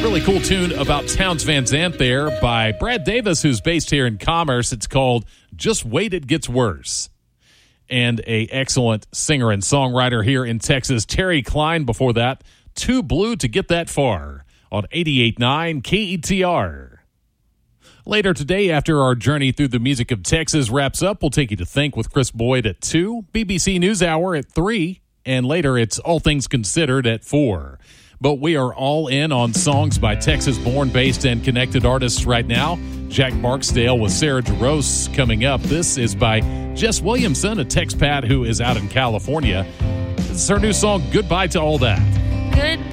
really cool tune about Townes Van Zandt there by Brad Davis, who's based here in Commerce. It's called Just Wait, It Gets Worse. And a excellent singer and songwriter here in Texas, Terry Klein, before that, Too Blue to Get That Far on 88.9 KETR. Later today, after our journey through the music of Texas wraps up, we'll take you to Think with Chris Boyd at 2, BBC NewsHour at 3, and later it's All Things Considered at 4. But we are all in on songs by Texas-born, based, and connected artists right now. Jack Barksdale with Sarah DeRose coming up. This is by Jess Williamson, a Texpat who is out in California. This is her new song, Goodbye to All That. Good.